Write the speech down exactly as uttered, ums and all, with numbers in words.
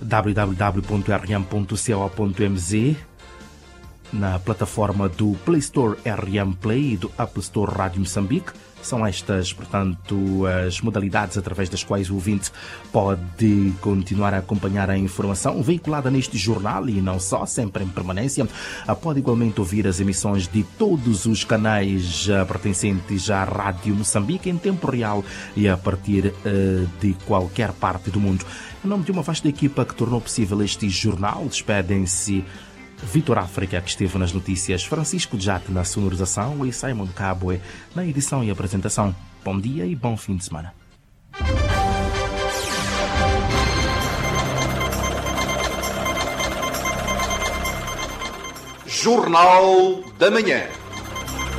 w w w ponto r m ponto co ponto m z, na plataforma do Play Store R M Play e do Apple Store Rádio Moçambique. São estas, portanto, as modalidades através das quais o ouvinte pode continuar a acompanhar a informação veiculada neste jornal e não só, sempre em permanência. Pode igualmente ouvir as emissões de todos os canais pertencentes à Rádio Moçambique em tempo real e a partir uh, de qualquer parte do mundo. Em nome de uma vasta equipa que tornou possível este jornal, despedem-se Vitor África, que esteve nas notícias, Francisco Jate na sonorização e Simon Cabwe na edição e apresentação. Bom dia e bom fim de semana. Jornal da Manhã.